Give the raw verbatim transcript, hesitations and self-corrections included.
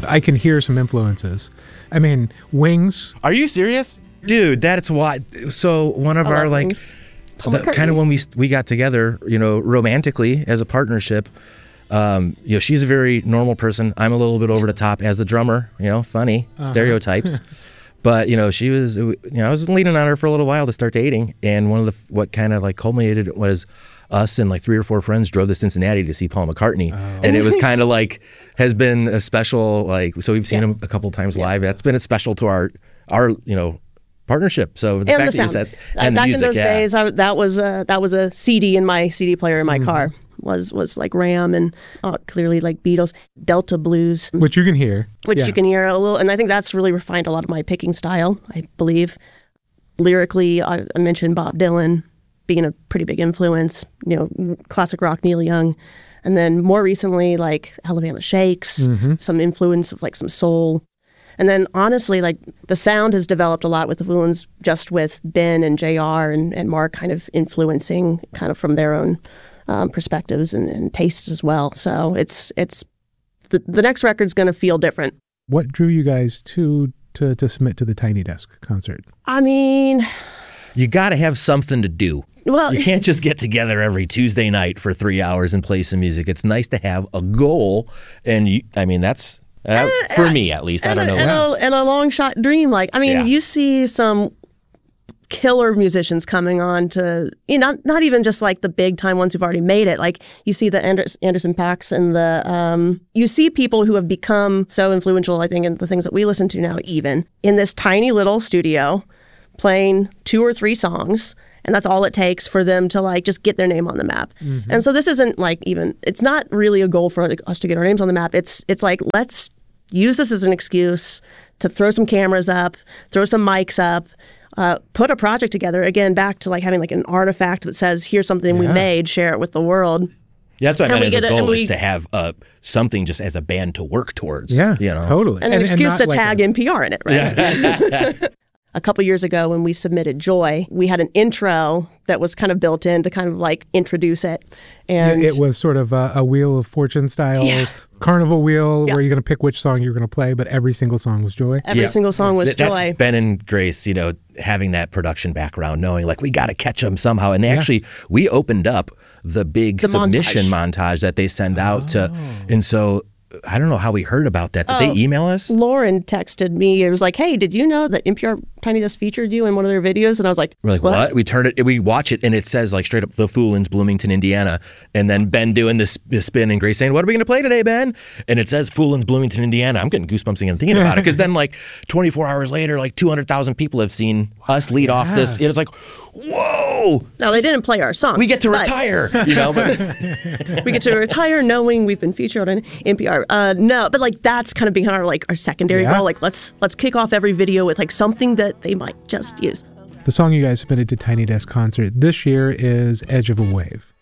I can hear some influences. I mean, Wings. Are you serious? Dude, that's why. So one of I our, love like, Wings. Paul McCartney. kind of when we we got together, you know, romantically as a partnership, um, you know, she's a very normal person. I'm a little bit over the top as the drummer, you know, funny, uh-huh. stereotypes. But, you know, she was, you know, I was leaning on her for a little while to start dating. And one of the, what kind of like culminated was us and like three or four friends drove to Cincinnati to see Paul McCartney. Oh. And it was kind of like, has been a special, like, so we've seen yeah. him a couple times yeah. live. That's been a special to our, our, you know, partnership. So the and fact the that sound. you said, and Back the music, in those yeah. days, I, that was a, that was a C D in my C D player in my mm. car. was was like Ram and uh, clearly like Beatles, Delta blues. Which you can hear. Which yeah. you can hear a little. And I think that's really refined a lot of my picking style, I believe. Lyrically, I, I mentioned Bob Dylan being a pretty big influence, you know, classic rock, Neil Young. And then more recently, like Alabama Shakes, mm-hmm. some influence of like some soul. And then honestly, like the sound has developed a lot with the Woolens, just with Ben and J R and, and Mark kind of influencing kind of from their own Um, perspectives and, and tastes as well. So it's it's the, the next record's going to feel different. What drew you guys to, to to submit to the Tiny Desk concert? I mean, you got to have something to do. Well, you can't just get together every Tuesday night for three hours and play some music. It's nice to have a goal, and you, I mean that's uh, uh, for me at least. I don't a, know, and a, and a long shot dream. Like I mean, yeah. you see some killer musicians coming on to, you know, not, not even just like the big time ones who've already made it. Like you see the Anders, Anderson Paaks and the, um, you see people who have become so influential, I think, in the things that we listen to now, even in this tiny little studio playing two or three songs. And that's all it takes for them to like just get their name on the map. Mm-hmm. And so this isn't like even, it's not really a goal for us to get our names on the map. It's, it's like, let's use this as an excuse to throw some cameras up, throw some mics up, Uh, put a project together, again, back to like having like an artifact that says, here's something yeah. we made, share it with the world. Yeah, that's what I meant as a goal, we, is to have uh, something just as a band to work towards. Yeah, you know? totally. And an and, excuse and to like tag a, N P R in it, right? Yeah. A couple years ago when we submitted Joy, we had an intro that was kind of built in to kind of like introduce it. And it was sort of a, a Wheel of Fortune style yeah. carnival wheel yeah. where you're going to pick which song you're going to play, but every single song was Joy. Every yeah. single song was Th- Joy. That's Ben and Grace, you know, having that production background, knowing like we got to catch them somehow. And they yeah. actually, we opened up the big the submission montage. montage that they send out oh. to, and so I don't know how we heard about that. Did oh, they email us? Lauren texted me. It was like, hey, did you know that N P R Tiny Desk featured you in one of their videos? And I was like, we're like, what? what? We turn it, we watch it, and it says like straight up The Foolins, Bloomington, Indiana. And then Ben doing this, this spin and Grace saying, what are we going to play today, Ben? And it says Foolins, Bloomington, Indiana. I'm getting goosebumps again thinking about it. Because then like twenty-four hours later, like two hundred thousand people have seen us lead yeah. off this. It's like, whoa. No, they didn't play our song. We get to retire, you know. But we get to retire knowing we've been featured on N P R. Uh, no, but like that's kind of being our like our secondary yeah. goal. Like let's let's kick off every video with like something that they might just use. The song you guys submitted to Tiny Desk concert this year is Edge of a Wave.